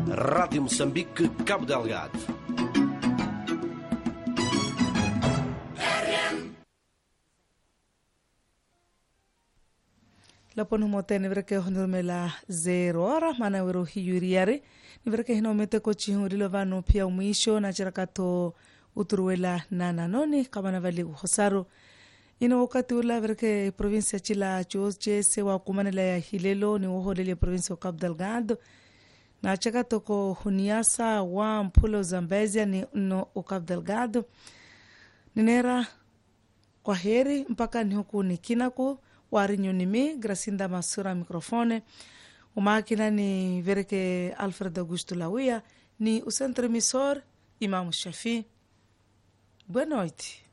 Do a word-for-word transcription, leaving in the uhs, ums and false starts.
Rádio Moçambique, Cabo Delgado. Lapon humote ni vreke honurmela zero hora mana wero hiyuriari ni vreke hinomete ko chihurilo vano pia umwisho na charakato uturuela nananoni kama na vali uhosaru ino wakati ula vreke provinsia chila choche sewa kumanela ya hilelo ni uholele provinsia Cabo Delgado na chakato ko huniasa wa mpulo Zambezia ni no Cabo Delgado ninera kwa heri mpaka ni huku ni kinaku warinyo nimi Gracinda Masura mikrofone umakina ni vereke Alfred Augusto Lawia ni o centro emissor Imam Shafi. Boa noite.